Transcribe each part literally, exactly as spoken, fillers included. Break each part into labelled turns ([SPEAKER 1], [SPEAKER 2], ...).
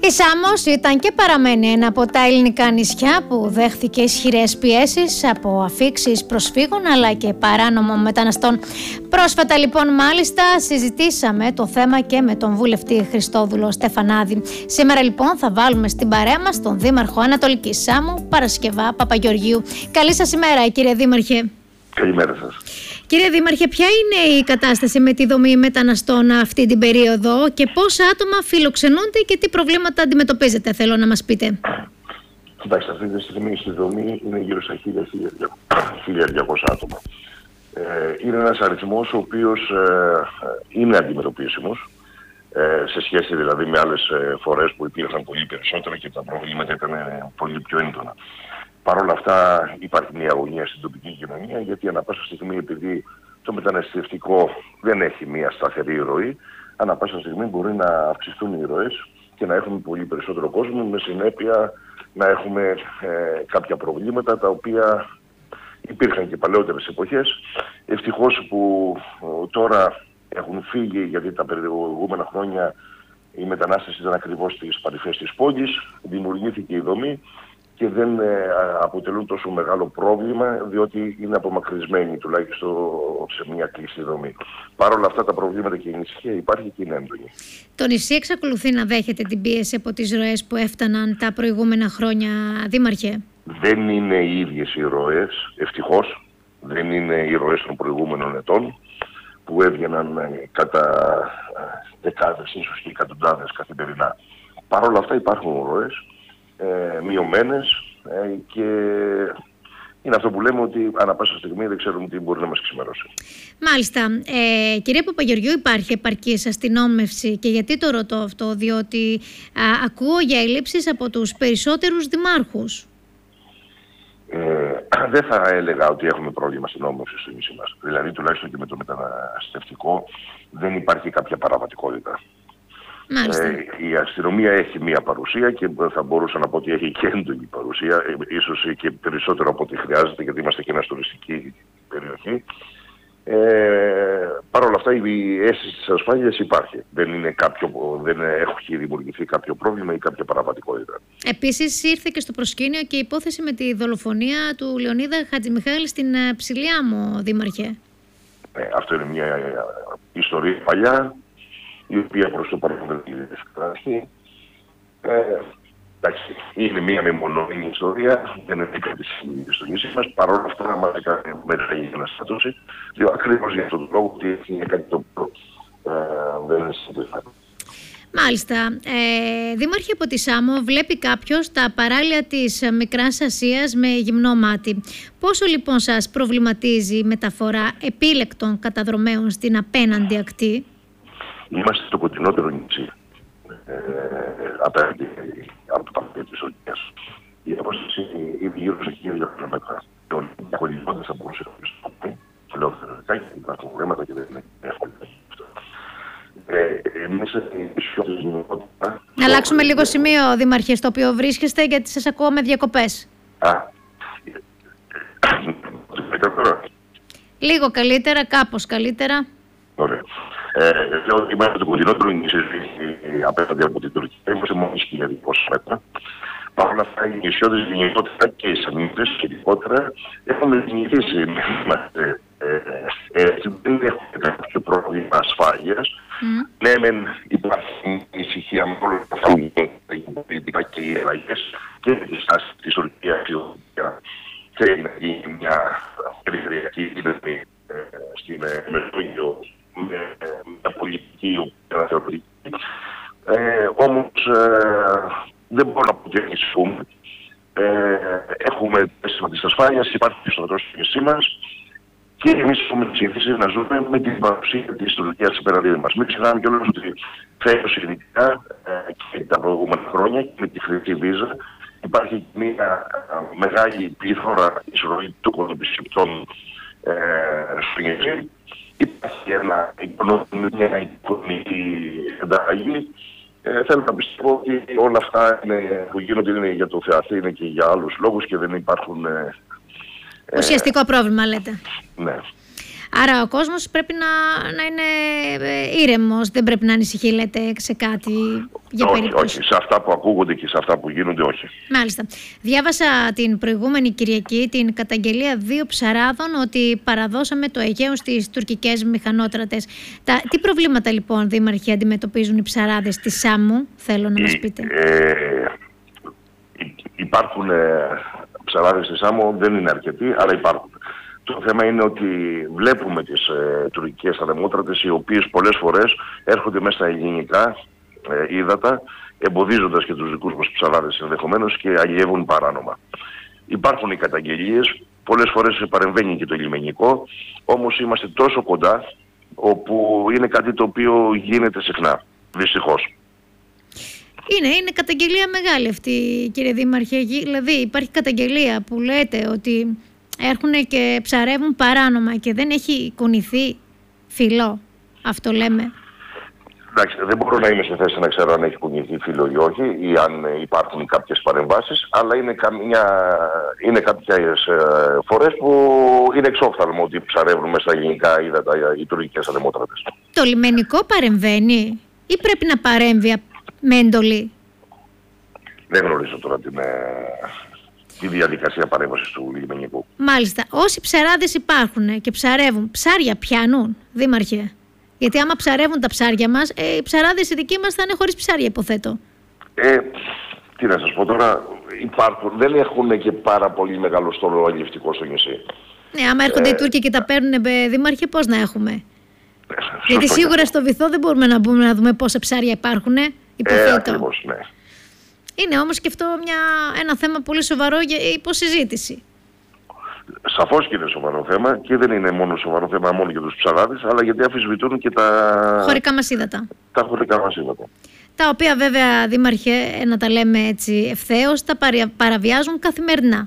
[SPEAKER 1] Η Σάμος ήταν και παραμένει ένα από τα ελληνικά νησιά που δέχθηκε ισχυρές πιέσεις από αφίξεις προσφύγων αλλά και παράνομων μεταναστών. Πρόσφατα λοιπόν μάλιστα συζητήσαμε το θέμα και με τον βουλευτή Χριστόδουλο Στεφανάδη. Σήμερα λοιπόν θα βάλουμε στην παρέα μας τον Δήμαρχο Ανατολικής Σάμου, Παρασκευά Παπαγεωργίου. Καλή σας ημέρα κύριε Δήμαρχε.
[SPEAKER 2] Καλημέρα σας.
[SPEAKER 1] Κύριε Δήμαρχε, ποια είναι η κατάσταση με τη δομή μεταναστών αυτή την περίοδο και πόσα άτομα φιλοξενούνται και τι προβλήματα αντιμετωπίζετε, θέλω να μας πείτε.
[SPEAKER 2] Κοιτάξτε, αυτή τη στιγμή στη δομή είναι γύρω στα χίλια διακόσια άτομα. Ε, είναι ένας αριθμός ο οποίος ε, είναι αντιμετωπίσιμος ε, σε σχέση δηλαδή με άλλες ε, φορές που υπήρχαν πολύ περισσότερα και τα προβλήματα ήταν ε, πολύ πιο έντονα. Παρ' όλα αυτά υπάρχει μια αγωνία στην τοπική κοινωνία, γιατί ανά πάσα στιγμή, επειδή το μεταναστευτικό δεν έχει μια σταθερή ροή, ανά πάσα στιγμή μπορεί να αυξηθούν οι ροές και να έχουμε πολύ περισσότερο κόσμο, με συνέπεια να έχουμε ε, κάποια προβλήματα τα οποία υπήρχαν και παλαιότερες εποχές. Ευτυχώς που ε, τώρα έχουν φύγει, γιατί τα προηγούμενα χρόνια η μετανάστευση ήταν ακριβώς στις παρυφές της πόλης, δημιουργήθηκε η δομή και δεν ε, αποτελούν τόσο μεγάλο πρόβλημα, διότι είναι απομακρυσμένοι τουλάχιστον σε μια κλειστή δομή. Παρ' όλα αυτά τα προβλήματα και η ησυχία υπάρχει και είναι έντονη.
[SPEAKER 1] Το νησί εξακολουθεί να δέχεται την πίεση από τις ροές που έφταναν τα προηγούμενα χρόνια, Δήμαρχε?
[SPEAKER 2] Δεν είναι οι ίδιες οι ροές, ευτυχώς. Δεν είναι οι ροές των προηγούμενων ετών, που έβγαιναν κατά δεκάδες, ίσως και εκατοντάδες καθημερινά. Παρ' όλα αυτά υπάρχουν ροές. Ε, μειωμένες ε, και είναι αυτό που λέμε ότι ανά πάσα στιγμή δεν ξέρουμε τι μπορεί να μας ξημερώσει.
[SPEAKER 1] Μάλιστα. Ε, κυρία Παπαγεωργίου, υπάρχει επαρκής αστυνόμευση και γιατί το ρωτώ αυτό? Διότι α, ακούω για ελλείψεις από τους περισσότερους δημάρχους.
[SPEAKER 2] Ε, δεν θα έλεγα ότι έχουμε πρόβλημα αστυνόμευσης στο νησί μας. Δηλαδή τουλάχιστον και με το μεταναστευτικό δεν υπάρχει κάποια παραβατικότητα. Ε, η αστυνομία έχει μία παρουσία και θα μπορούσα να πω ότι έχει και έντονη παρουσία, ε, ίσως και περισσότερο από ό,τι χρειάζεται, γιατί είμαστε και μια τουριστική περιοχή. Ε, Παρ' όλα αυτά η αίσθηση της ασφάλειας υπάρχει. Δεν, είναι κάποιο, δεν έχει δημιουργηθεί κάποιο πρόβλημα ή κάποια παραβατικότητα.
[SPEAKER 1] Επίσης ήρθε και στο προσκήνιο και η υπόθεση με τη δολοφονία του Λεωνίδα Χατζημιχαήλ στην Ψηλή Άμμο, Δήμαρχε.
[SPEAKER 2] Ε, αυτό είναι μια ιστορία παλιά, η οποία προς το παρόν δεν είναι ευκραστή. Ε, εντάξει, είναι μία μεμονωμένη ιστορία, δεν είναι κάτι στο νησί μας. Παρ' όλα αυτά, μας έκανε μεγάλη αναστάτωση, διότι ακριβώς για αυτόν τον λόγο ότι είναι κάτι το οποίο ε, δεν είναι συντηρητικό.
[SPEAKER 1] Μάλιστα. Ε, Δήμαρχε, από τη Σάμο βλέπει κάποιος τα παράλια της Μικράς Ασίας με γυμνό μάτι. Πόσο λοιπόν σας προβληματίζει η μεταφορά επίλεκτων καταδρομέων στην απέναντι ακτή?
[SPEAKER 2] Είμαστε στο κοντινότερο νησί, ε, απέναντι από το παραπέδιο της Ορκίας. Η απόσταση είναι γύρω σε χίλια χιλιόμετρα. Ο διαχωρισμό θα μπορούσε να χρησιμοποιηθεί και λέω θεωρητικά και υπάρχουν προβλήματα και δεν είναι εύκολο. Εμείς
[SPEAKER 1] να αλλάξουμε λίγο σημείο, Δήμαρχε, στο οποίο βρίσκεστε, γιατί σας ακούω με διακοπές.
[SPEAKER 2] Α,
[SPEAKER 1] λίγο καλύτερα, κάπως καλύτερα.
[SPEAKER 2] Ωραία. Ε, λέω ότι είμαστε το κοντινότερο νησί απέναντι από την Τουρκία. Είμαστε μόλις χίλια διακόσια μέτρα. Παρ' όλα αυτά, οι νησιώτες γενικότερα και οι Σαμίτες γενικότερα έχουμε δημιουργήσει. Δεν έχουμε κάποιο πρόβλημα ασφάλειας. Mm. Ναι, μεν υπάρχει ησυχία με όλα αυτά τα πολιτικά και οι αλλαγές και τη στάση της Τουρκίας, η οποία θέλει να γίνει μια περιφερειακή δύναμη στην Μεσόγειο, με μια πολιτική οποία θεωρητική. Ε, όμως ε, δεν μπορώ να πω και ενισχύουμε. Ε, έχουμε αίσθημα της ασφάλειας, υπάρχει και στο στο νησί μας και εμείς έχουμε τη συνθήση να ζούμε με την παρουσία της Τουρκίας απέναντί μας. Μην ξεχνάμε κιόλας ότι φέτος ειδικά ε, και τα προηγούμενα χρόνια και με τη χρυσή βίζα υπάρχει μια μεγάλη πληθώρα εισρωή των επισκεπτών ε, στο νησί. Υπάρχει ένα μια οικονομική ενταγή. Ε, θέλω να πιστεύω ότι όλα αυτά είναι, που γίνονται είναι για το θεατή, είναι και για άλλους λόγους και δεν υπάρχουν... Ε,
[SPEAKER 1] ουσιαστικό πρόβλημα λέτε.
[SPEAKER 2] Ναι.
[SPEAKER 1] Άρα ο κόσμος πρέπει να, να είναι ήρεμος, δεν πρέπει να ανησυχεί, λέτε, σε κάτι για
[SPEAKER 2] όχι,
[SPEAKER 1] περίπτωση.
[SPEAKER 2] Όχι, σε αυτά που ακούγονται και σε αυτά που γίνονται, όχι.
[SPEAKER 1] Μάλιστα. Διάβασα την προηγούμενη Κυριακή την καταγγελία δύο ψαράδων ότι παραδώσαμε το Αιγαίο στις τουρκικές μηχανότρατες. Τα, τι προβλήματα λοιπόν, Δήμαρχε, αντιμετωπίζουν οι ψαράδες στη Σάμου, θέλω να μας πείτε.
[SPEAKER 2] Ε, υπάρχουν ε, ψαράδες στη Σάμου, δεν είναι αρκετοί, αλλά υπάρχουν. Το θέμα είναι ότι βλέπουμε τις ε, τουρκικές αδεμότρατες, οι οποίες πολλές φορές έρχονται μέσα στα ελληνικά ε, ύδατα, εμποδίζοντας και τους δικούς μας ψαράδες ενδεχομένως και αλλιεύουν παράνομα. Υπάρχουν οι καταγγελίες, πολλές φορές παρεμβαίνει και το λιμενικό, όμως είμαστε τόσο κοντά, όπου είναι κάτι το οποίο γίνεται συχνά, δυστυχώς.
[SPEAKER 1] Είναι, είναι καταγγελία μεγάλη αυτή, κύριε Δήμαρχε. Δηλαδή υπάρχει καταγγελία που λέτε ότι έρχουν και ψαρεύουν παράνομα και δεν έχει κουνηθεί φυλλό. Αυτό λέμε.
[SPEAKER 2] Εντάξει, δεν μπορώ να είμαι σε θέση να ξέρω αν έχει κουνηθεί φύλλο ή όχι, ή αν υπάρχουν κάποιες παρεμβάσεις, αλλά είναι, καμιά, είναι κάποιες ε, φορές που είναι εξόφθαλμο ότι ψαρεύουν μέσα στα ελληνικά ύδατα οι τουρκικές αδεμότρατες. Το
[SPEAKER 1] λιμενικό παρεμβαίνει ή πρέπει να παρέμβει με εντολή?
[SPEAKER 2] Δεν γνωρίζω τώρα την, ε, τη διαδικασία παρέμβασης του λιμενικού.
[SPEAKER 1] Μάλιστα. Όσοι ψαράδες υπάρχουν και ψαρεύουν, ψάρια πιάνουν, Δήμαρχε? Γιατί άμα ψαρεύουν τα ψάρια μας, ε, οι ψαράδες οι δικοί μας θα είναι χωρίς ψάρια, υποθέτω.
[SPEAKER 2] Ε, τι να σας πω τώρα, υπάρχουν, δεν έχουν και πάρα πολύ μεγάλο στόλο αλλιευτικό στο νησί.
[SPEAKER 1] Ναι, άμα έρχονται ε, οι Τούρκοι και τα παίρνουν, Δήμαρχε, πώς να έχουμε? Ε, Γιατί σίγουρα στο βυθό δεν μπορούμε να μπούμε να δούμε πόσα ψάρια υπάρχουν, υποθέτω.
[SPEAKER 2] Ε, ακριβώς, ναι.
[SPEAKER 1] Είναι όμως και αυτό μια, ένα θέμα πολύ σοβαρό για υποσυζήτηση.
[SPEAKER 2] Σαφώς και είναι σοβαρό θέμα και δεν είναι μόνο σοβαρό θέμα μόνο για τους ψαράδες, αλλά γιατί αμφισβητούν και τα
[SPEAKER 1] χωρικά μας ύδατα.
[SPEAKER 2] Τα χωρικά μας ύδατα.
[SPEAKER 1] Τα οποία βέβαια, Δήμαρχε, να τα λέμε έτσι ευθέως, τα παραβιάζουν καθημερινά.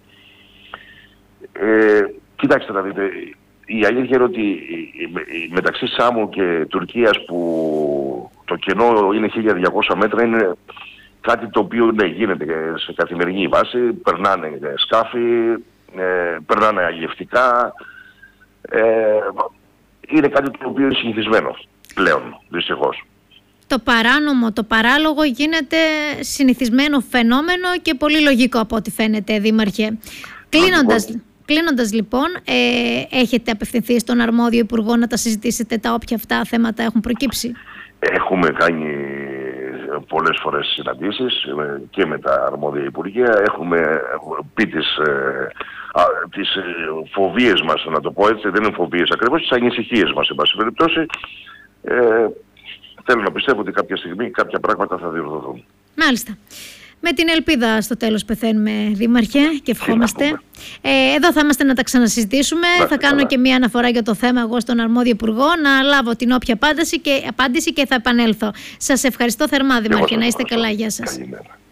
[SPEAKER 2] Ε, κοιτάξτε να δείτε, η αλήθεια είναι ότι μεταξύ Σάμου και Τουρκίας, που το κενό είναι χίλια διακόσια μέτρα, είναι κάτι το οποίο ναι, γίνεται σε καθημερινή βάση, περνάνε σκάφη, Ε, περνάνε αλλιευτικά, ε, είναι κάτι το οποίο είναι συνηθισμένο πλέον, δυστυχώς.
[SPEAKER 1] Το παράνομο, το παράλογο γίνεται συνηθισμένο φαινόμενο και πολύ λογικό από ό,τι φαίνεται, Δήμαρχε. Κλείνοντας, κλείνοντας λοιπόν, ε, έχετε απευθυνθεί στον αρμόδιο υπουργό να τα συζητήσετε τα όποια αυτά θέματα έχουν προκύψει?
[SPEAKER 2] Έχουμε κάνει πολλές φορές συναντήσεις και με τα αρμόδια υπουργεία. Έχουμε πει τις, τις φοβίες μας, να το πω έτσι, δεν είναι φοβίες ακριβώς, τις ανησυχίες μας, εν πάση περιπτώσει. Ε, θέλω να πιστεύω ότι κάποια στιγμή κάποια πράγματα θα διορθωθούν.
[SPEAKER 1] Μάλιστα. Με την ελπίδα στο τέλος πεθαίνουμε, Δήμαρχε, και ευχόμαστε. Ε, εδώ θα είμαστε να τα ξανασυζητήσουμε. Να, θα κάνω καλά. Και μία αναφορά για το θέμα εγώ στον αρμόδιο υπουργό, να λάβω την όποια απάντηση και, απάντηση και θα επανέλθω. Σας ευχαριστώ θερμά, Δήμαρχε. Να είστε καλά. Γεια σας.
[SPEAKER 2] Καλημέρα.